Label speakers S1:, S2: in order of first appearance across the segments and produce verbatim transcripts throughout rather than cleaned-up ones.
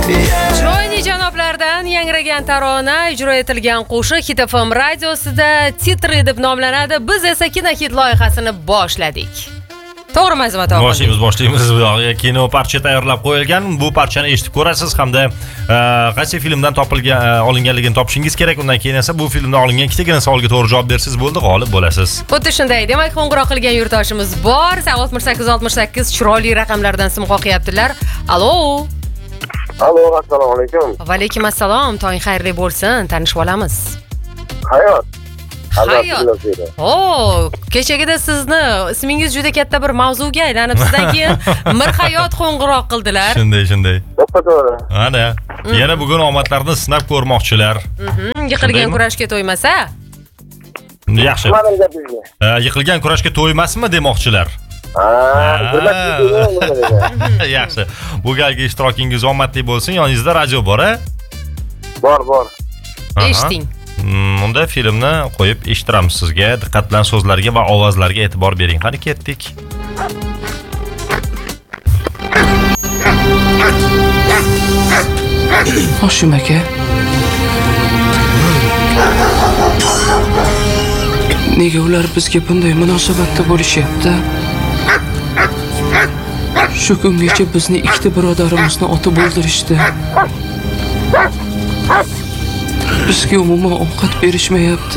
S1: Chiroyli janoblardan yangragan tarona ijro etilgan qo'shiq Hit F M radiosida Titri deb nomlanadi. Biz esa Kinohit loyihasini boshladik. To'g'rimi Azmat aka?
S2: Boshlaymiz, boshlaymiz. Kino parcha tayyorlab qo'yilgan. Bu parchani eshitib ko'rasiz hamda qaysi filmdan topilgan, olinganligini topishingiz kerak. Undan keyin esa bu filmdan olingan ikkitagina savolga to'g'ri javob bersiz bo'ldi, g'olib bo'lasiz.
S1: Xuddi shunday. Demak, qo'ng'iroq qilgan yurtdoshimiz bor. oltmish sakkiz oltmish sakkiz chiroyli raqamlardan sim qoqyaptilar. Alo.
S3: Alo, assalomu alaykum.
S1: Va alaykum assalom. Tong xayrli bo'lsin. Tanishib olamiz.
S3: Hayot.
S1: Hayot. O, kechagida sizni ismingiz juda katta bir mavzuga aylanib, sizdan keyin Mir Hayot qo'ng'iroq qildilar.
S2: Shunday, shunday.
S3: To'g'ri.
S2: Ana, yana bugun omadlarini sinab ko'rmoqchilar.
S1: Mhm, yiqilgan kurashga to'ymasa?
S2: Yaxshi.
S3: Mana gapingiz.
S2: Yiqilgan kurashga to'ymasmi demoqchilar?
S3: Ha,
S2: yaxshi. Bu galgi ishtirokingiz omadli bo'lsin. Yoningizda radio bor-a?
S3: Bor, bor.
S1: Eshiting.
S2: Unda filmni qo'yib eshittiramiz sizga. Diqqat bilan so'zlarga va ovozlarga e'tibor bering. Qani ketdik.
S4: Hoshim aka. Nega ular bizga bunday munosabatda bo'lishyapti? Shu kungacha bizni ikkita birodarimizni otib o'ldirishdi. Bizga umuman ovqat berishmayapti.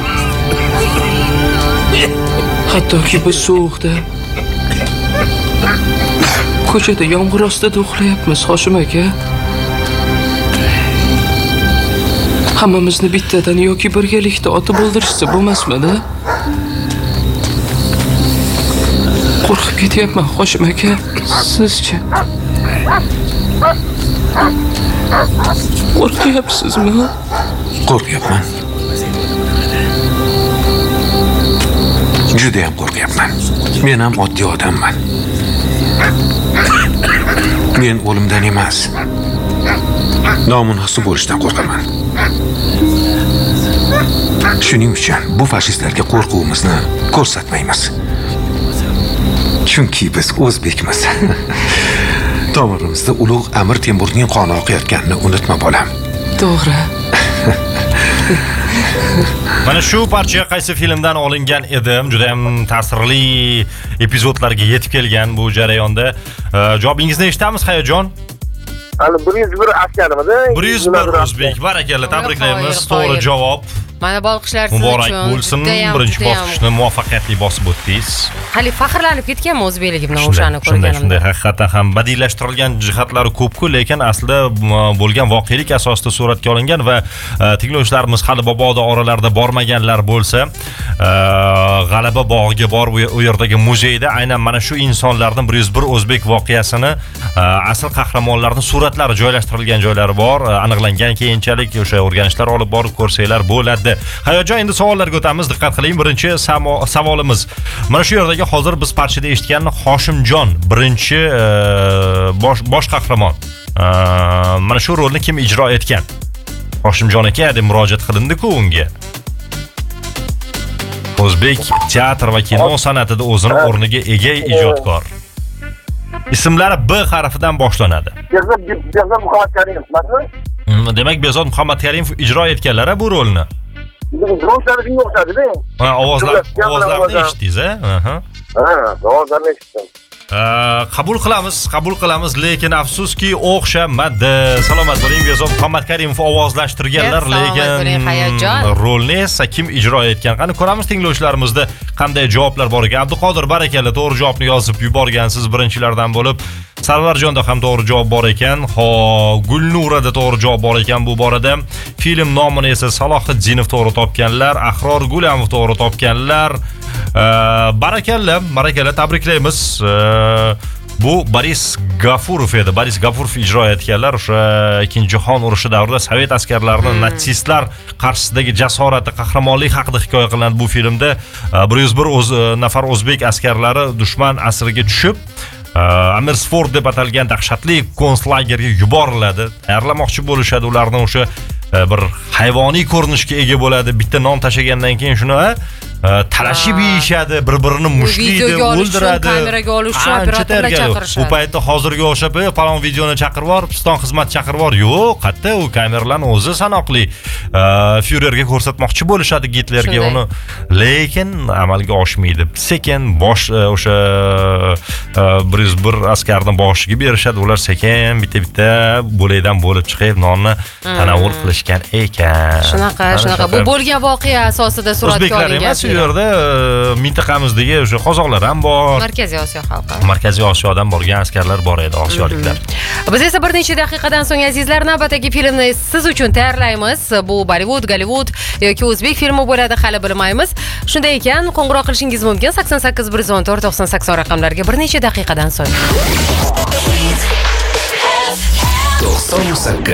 S4: Hattoki biz sovuqda ko'chada yomg'ir ostida uxlayapmiz, Hoshim aka. Hammamizni bittadan yoki birgalikda otib o'ldirishsa bo'lmasmidi? Qo'rqib ketyapman, Hoshim aka. Sizchi? Qo'rqyapsizmi?
S5: Qo'rqyapman. Juda ham qo'rqyapman. Men ham oddiy odamman. Men o'limdan emas, nomunosib bo'lishdan qo'rqaman. Shuning uchun bu fashistlarga qo'rquvimizni ko'rsatmaymiz. Chunki biz o'zbekmiz. Tomirimizda ulug' Amir Temurning qoni oqayotganini unutma bolam.
S4: To'g'ri.
S2: Mana shu parcha qaysi filmdan olingan edi? Juda ham ta'sirli epizodlarga yetib kelgan bu jarayonda. Javobingizni eshitamiz, Hayajon.
S3: Hali bir yuz bir askarmidi?
S2: bir yuz bir o'zbek. Barakalla, tabriklaymiz. To'g'ri javob.
S1: Mana boliqchilar siz uchun.
S2: Muborak bo'lsin. Birinchi bosqichni muvaffaqiyatli bosib o'tdingiz.
S1: Hali faxrlanib ketganman o'zbekligim bilan o'shani ko'rganimda.
S2: Shunday, haqiqatan ham badiiylashtirilgan jihatlari ko'p-ku, lekin aslida bo'lgan voqelik asosida suratga olingan va tinglovchilarimiz hali boboda oralarida bormaganlar bo'lsa, G'alaba bog'iga borib u yerdagi muzeyda aynan mana shu insonlarning bir yuz bir o'zbek voqeasini, asl qahramonlarning suratlari joylashtirilgan joylari bor. Aniqlangan keyinchalik o'sha o'rganishlar olib borib ko'rsanglar bo'ladi. Hayajon, endi savollarga o'tamiz. Diqqat qiling. Birinchi savolimiz. Mana shu yerdagi hozir biz parchada eshitgan Hoshimjon birinchi bosh bosh qahramon. Mana shu rolni kim ijro etgan? Hoshimjon aka deb murojaat qilindi-ku unga. O'zbek teatr va kino san'atida o'zini o'rniga ega ijodkor. Ismlari B harfidan boshlanadi.
S3: Behzod Muhammad Karimov.
S2: Demak, Behzod Muhammad Karimov ijro etganlar bu rolni.
S3: Ro'shlariga o'xshadi-da.
S2: Ha, ovozlar, ovozlarni eshitdingiz, ha? Ha,
S3: ovozlarni eshitdim.
S2: Qabul qilamiz, qabul qilamiz, lekin afsuski o'xshamadi. Salomat bo'ling, Behzod Muhammad Karimov ovozlashtirganlar, lekin rolni esa kim ijro etgan? Qani ko'ramiz tinglovchilarimizda qanday javoblar bor ekan. Abduqodir, barakalla, to'g'ri javobni yozib yuborgansiz birinchilardan bo'lib. Sarvarjonda ham to'g'ri javob bor ekan. Ho, Gulnurada to'g'ri javob bor ekan bu borada. Film nomini esa Salohiddinov to'g'ri topganlar, Ahror Gulamov to'g'ri topganlar. Barakalla, barakalla, tabriklaymiz. Bu Boris Gafurov edi. Boris Gafurov ijro etganlar o'sha Ikkinchi jahon urushi davrida Sovet askarlarining natsistlar qarshisidagi jasorati, qahramonlik haqida hikoya qilinadi bu filmda. bir yuz bir nafar o'zbek askarlari dushman asiriga tushib, Amersfoort deb atalgan dahshatli konslagerga yuboriladi. Tayyorlamoqchi bo'lishadi ularni, o'sha bir hayvoniy ko'rinishga ega bo'ladi. Bitta non tashagandan keyin shuni talashib yeyishadi, bir-birini mushlaydi,
S1: videoga olish uchun,
S2: o'ldiradi.
S1: kameraga olish uchun
S2: Ancha
S1: operatorlar
S2: tayyorgarlik.
S1: chaqirishadi.
S2: U paytda hozirga o'xshab, "Falon videoni chaqirib yubor, piston xizmat chaqirib yubor." Yo'q, qayerda u kameralarning o'zi sanoqli. Fyurerga ko'rsatmoqchi bo'lishadi, Gitlerga uni, lekin amalga oshmaydi. Sekin bosh o'sha bir yuz bir askarning boshiga berishadi. Ular sekin bitta-bitta bo'lakdan bo'lib chiqib, nonni tanovul qilishgan ekan.
S1: Shunaqa, shunaqa. Bu bo'lgan voqea asosida suratga
S2: O'zbeklar
S1: olingan.
S2: emas, u yerda mintaqamizdagi o'sha qozoqlar ham bor.
S1: Markaziy Osiyo xalqi.
S2: Markaziy Osiyodan borgan askarlar bor edi, osiyoliklar.
S1: Biz esa bir necha daqiqadan so'ng azizlar navbatdagi filmni siz uchun tayyorlaymiz. Bu Bollivud, Gollivud yoki o'zbek filmi bo'ladi, hali bilmaymiz. Shunday ekan, qo'ng'iroq qilishingiz mumkin sakson sakkiz bir yuz o'n to'rt to'qson sakson raqamlariga bir necha daqiqadan so'ng.
S5: to'qson sakkiz